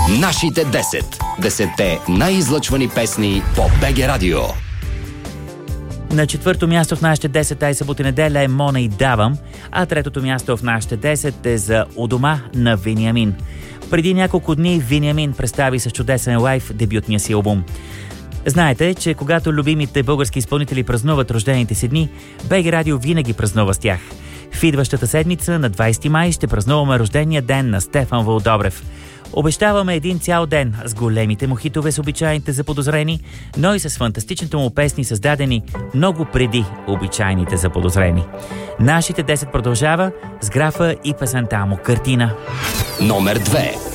Нашите 10. 10-те най-излъчвани песни по БГ Радио. На четвърто място в нашите 10 тази събота неделя е Мона и Давам, а третото място в нашите 10 е за У дома на Вениамин. Преди няколко дни Вениамин представи с чудесен лайв дебютния си албум. Знаете, че когато любимите български изпълнители празнуват рождените си дни, БГ Радио винаги празнува с тях. В идващата седмица на 20 май ще празнуваме рождения ден на Стефан Вълдобрев. Обещаваме един цял ден с големите му хитове с обичайните заподозрени, но и с фантастичните му песни, създадени много преди обичайните заподозрени. Нашите 10 продължава с графа и песента му Картина. Номер 2.